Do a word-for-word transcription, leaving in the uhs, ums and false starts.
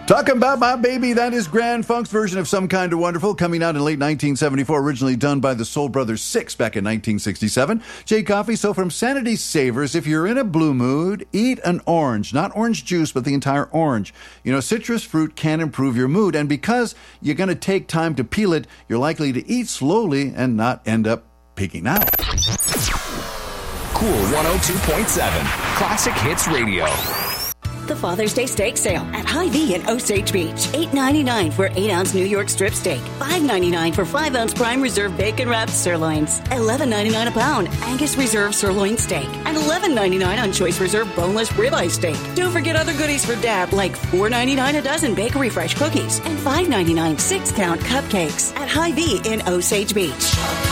Talking about my baby, that is Grand Funk's version of Some Kind of Wonderful, coming out in late nineteen seventy-four, originally done by the Soul Brothers Six back in nineteen sixty-seven. Jay Coffey, so from Sanity Savers, if you're in a blue mood, eat an orange. Not orange juice, but the entire orange. You know, citrus fruit can improve your mood, and because you're going to take time to peel it, you're likely to eat slowly and not end up pigging out. Cool one oh two point seven, Classic Hits Radio. The Father's Day steak sale at Hy-Vee in Osage Beach. eight ninety-nine for eight ounce New York strip steak. five ninety-nine for five ounce prime reserve bacon wrapped sirloins. eleven ninety-nine a pound Angus reserve sirloin steak. And eleven ninety-nine on choice reserve boneless ribeye steak. Don't forget other goodies for Dad like four ninety-nine a dozen Bakery Fresh cookies and five ninety-nine six count cupcakes at Hy-Vee in Osage Beach.